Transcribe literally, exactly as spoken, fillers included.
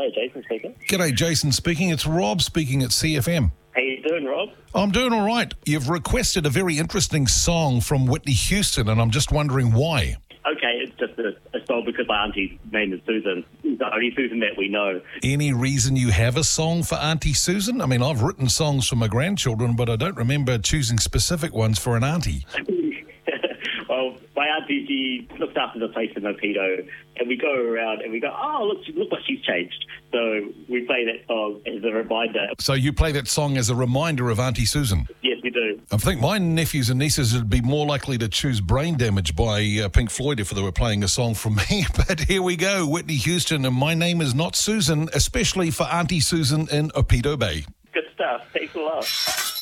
Hello, Jason speaking. G'day, Jason speaking. It's Rob speaking at C F M. How you doing, Rob? I'm doing all right. You've requested a very interesting song from Whitney Houston, and I'm just wondering why. Okay, it's just a, a song because my auntie's name is Susan. It's the only Susan that we know. Any reason you have a song for Auntie Susan? I mean, I've written songs for my grandchildren, but I don't remember choosing specific ones for an auntie. Well, my auntie, she looks after the place in Opedo, and we go around and we go, oh, look, look what she's changed. So we play that song as a reminder. So you play that song as a reminder of Auntie Susan? Yes, we do. I think my nephews and nieces would be more likely to choose Brain Damage by uh, Pink Floyd if they were playing a song from me. But here we go, Whitney Houston, and My Name Is Not Susan, especially for Auntie Susan in Opedo Bay. Good stuff. Thanks a lot.